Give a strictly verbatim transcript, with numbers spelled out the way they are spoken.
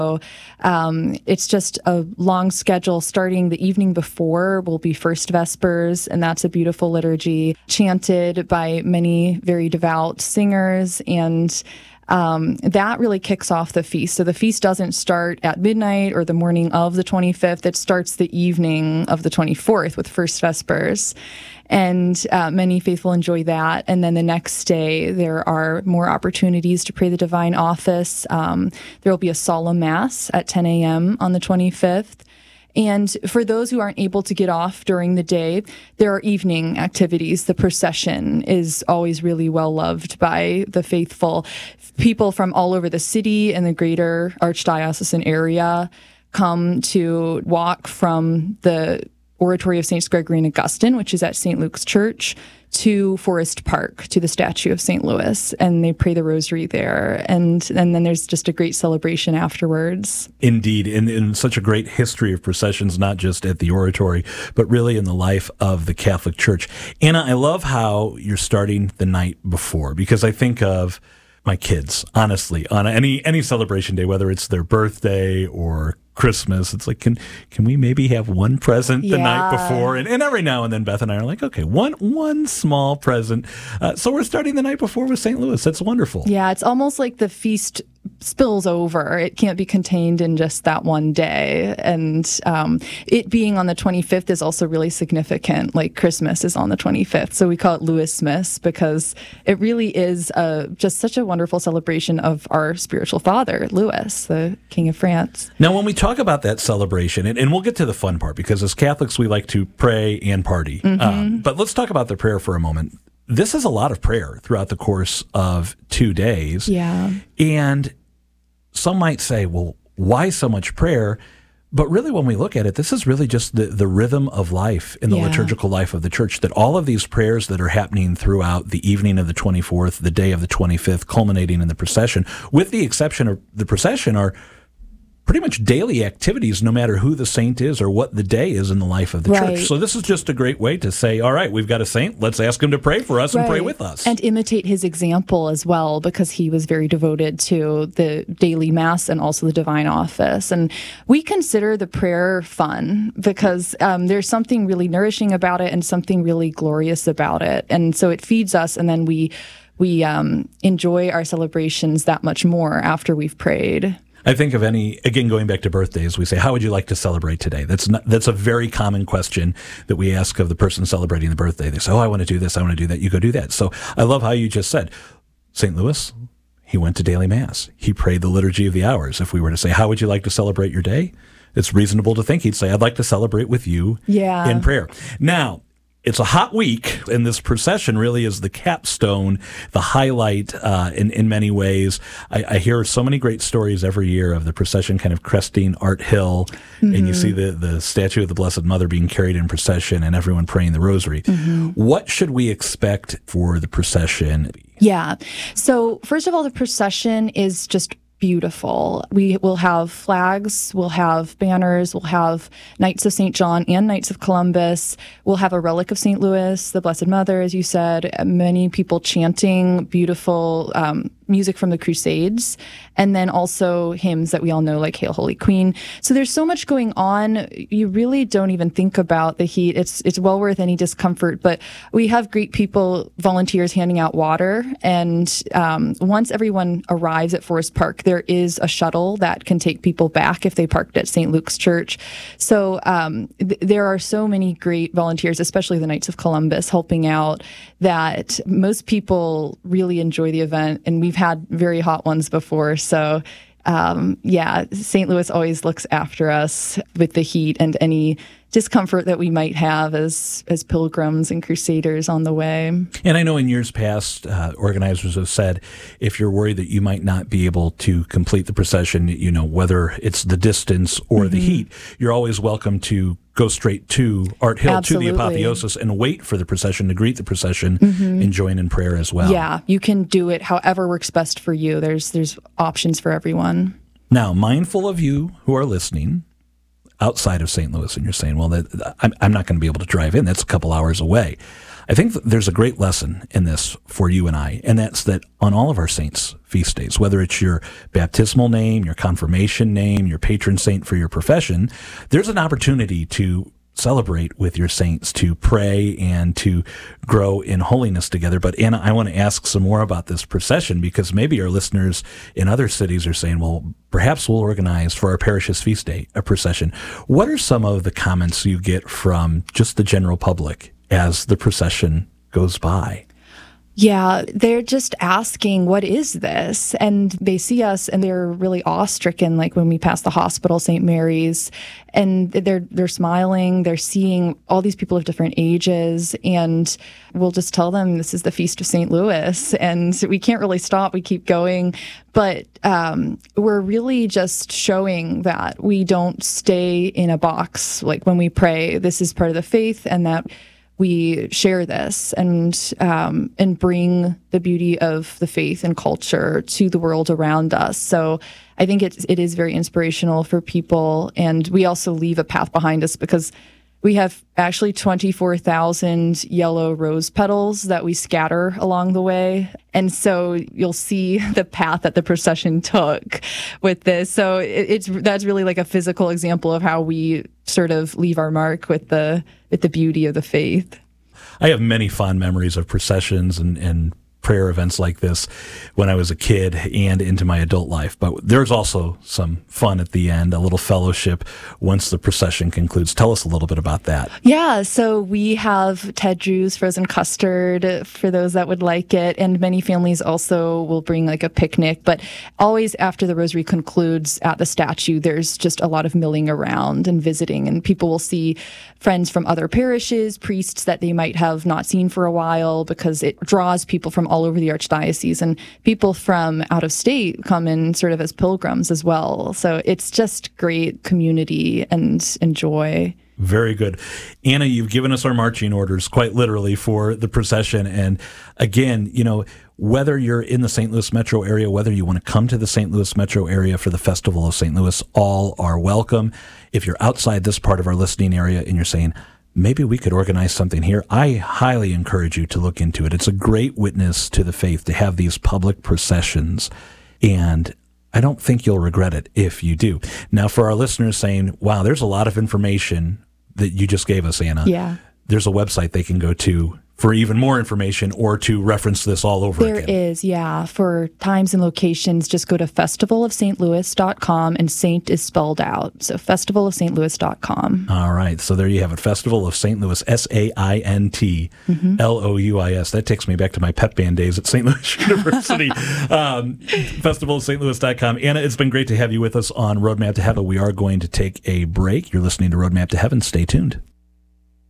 Um, it's just a long schedule. Starting the evening before will be First Vespers, and that's a beautiful liturgy chanted by many very devout singers, and um, that really kicks off the feast. So the feast doesn't start at midnight or the morning of the twenty-fifth. It starts the evening of the twenty-fourth with First Vespers. And uh, many faithful enjoy that. And then the next day, there are more opportunities to pray the divine office. Um, there will be a solemn mass at ten a.m. on the twenty-fifth. And for those who aren't able to get off during the day, there are evening activities. The procession is always really well loved by the faithful. People from all over the city and the greater archdiocesan area come to walk from the Oratory of Saints Gregory and Augustine, which is at Saint Luke's Church, to Forest Park, to the statue of Saint Louis, and they pray the rosary there. And, and then there's just a great celebration afterwards. Indeed, and in such a great history of processions, not just at the oratory, but really in the life of the Catholic Church. Anna, I love how you're starting the night before, because I think of my kids, honestly, on any any celebration day, whether it's their birthday or Christmas, it's like, can can we maybe have one present the Yeah. night before? And, and every now and then Beth and I are like, okay, one one small present. Uh, so we're starting the night before with Saint Louis. That's wonderful. Yeah, it's almost like the feast spills over. It can't be contained in just that one day. And um, it being on the twenty-fifth is also really significant. Like Christmas is on the twenty-fifth. So we call it Louismas because it really is uh, just such a wonderful celebration of our spiritual father, Louis, the King of France. Now, when we talk about that celebration, and, and we'll get to the fun part, because as Catholics, we like to pray and party. Mm-hmm. Um, but let's talk about the prayer for a moment. This is a lot of prayer throughout the course of two days. Yeah. And some might say, well, why so much prayer? But really, when we look at it, this is really just the, the rhythm of life in the Yeah. liturgical life of the church, that all of these prayers that are happening throughout the evening of the twenty-fourth, the day of the twenty-fifth, culminating in the procession, with the exception of the procession, are pretty much daily activities, no matter who the saint is or what the day is in the life of the Right. church. So this is just a great way to say, all right, we've got a saint, let's ask him to pray for us and pray Right. with us. And imitate his example as well, because he was very devoted to the daily mass and also the divine office. And we consider the prayer fun because um, there's something really nourishing about it and something really glorious about it. And so it feeds us, and then we we um, enjoy our celebrations that much more after we've prayed. I think of any, again, going back to birthdays, we say, how would you like to celebrate today? That's not, that's a very common question that we ask of the person celebrating the birthday. They say, oh, I want to do this, I want to do that. You go do that. So I love how you just said, Saint Louis, he went to daily mass. He prayed the Liturgy of the Hours. If we were to say, how would you like to celebrate your day? It's reasonable to think he'd say, I'd like to celebrate with you Yeah. in prayer. Now, it's a hot week, and this procession really is the capstone, the highlight uh, in, in many ways. I, I hear so many great stories every year of the procession kind of cresting Art Hill, mm-hmm. and you see the, the statue of the Blessed Mother being carried in procession and everyone praying the rosary. Mm-hmm. What should we expect for the procession? Yeah. So first of all, the procession is just beautiful. We will have flags, we'll have banners, we'll have Knights of Saint John and Knights of Columbus. We'll have a relic of Saint Louis, the Blessed Mother, as you said, many people chanting beautiful um, music from the Crusades, and then also hymns that we all know, like Hail, Holy Queen. So there's so much going on. You really don't even think about the heat. It's it's well worth any discomfort, but we have great people, volunteers handing out water. And um, once everyone arrives at Forest Park, there is a shuttle that can take people back if they parked at Saint Luke's Church. So um, th- there are so many great volunteers, especially the Knights of Columbus, helping out, that most people really enjoy the event. And we've had very hot ones before. So, um, yeah, Saint Louis always looks after us with the heat and any discomfort that we might have as as pilgrims and crusaders on the way. And I know in years past, uh, organizers have said, if you're worried that you might not be able to complete the procession, you know, whether it's the distance or mm-hmm. the heat, you're always welcome to go straight to Art Hill, Absolutely. to the apotheosis, and wait for the procession, to greet the procession, mm-hmm. and join in prayer as well. Yeah, you can do it however works best for you. There's there's options for everyone. Now, mindful of you who are listening, outside of Saint Louis and you're saying, well, that, I'm, I'm not going to be able to drive in. That's a couple hours away. I think there's a great lesson in this for you and I, and that's that on all of our saints' feast days, whether it's your baptismal name, your confirmation name, your patron saint for your profession, there's an opportunity to celebrate with your saints, to pray and to grow in holiness together. But Anna, I want to ask some more about this procession, because maybe our listeners in other cities are saying, well, perhaps we'll organize for our parish's feast day a procession. What are some of the comments you get from just the general public as the procession goes by? Yeah, they're just asking, what is this? And they see us and they're really awe-stricken, like when we pass the hospital, Saint Mary's, and they're they're smiling, they're seeing all these people of different ages, and we'll just tell them this is the Feast of Saint Louis, and we can't really stop, we keep going. But um, we're really just showing that we don't stay in a box. Like when we pray, this is part of the faith, and that we share this and um, and bring the beauty of the faith and culture to the world around us. So I think it, it is very inspirational for people. And we also leave a path behind us, because we have actually twenty-four thousand yellow rose petals that we scatter along the way. And so you'll see the path that the procession took with this. So it, it's that's really like a physical example of how we sort of leave our mark with the with the beauty of the faith. I have many fond memories of processions and, and prayer events like this when I was a kid and into my adult life. But there's also some fun at the end, a little fellowship once the procession concludes. Tell us a little bit about that. Yeah, so we have Ted Drew's frozen custard for those that would like it, and many families also will bring like a picnic. But always after the rosary concludes at the statue, there's just a lot of milling around and visiting, and people will see friends from other parishes, priests that they might have not seen for a while, because it draws people from all over the archdiocese, and people from out of state come in sort of as pilgrims as well. So it's just great community and, and joy. Very good. Anna, you've given us our marching orders, quite literally, for the procession. And again, you know, whether you're in the Saint Louis metro area, whether you want to come to the Saint Louis metro area for the Festival of Saint Louis, all are welcome. If you're outside this part of our listening area and you're saying, maybe we could organize something here, I highly encourage you to look into it. It's a great witness to the faith to have these public processions, and I don't think you'll regret it if you do. Now, for our listeners saying, wow, there's a lot of information that you just gave us, Anna. Yeah. There's a website they can go to for even more information or to reference this all over there again. There is, yeah. For times and locations, just go to festival of st louis dot com, and Saint is spelled out. So festival of st louis dot com. All right. So there you have it. Festival of Saint Louis, S A I N T L O U I S. That takes me back to my pep band days at Saint Louis University. um, festival of st louis dot com. Anna, it's been great to have you with us on Roadmap to Heaven. We are going to take a break. You're listening to Roadmap to Heaven. Stay tuned.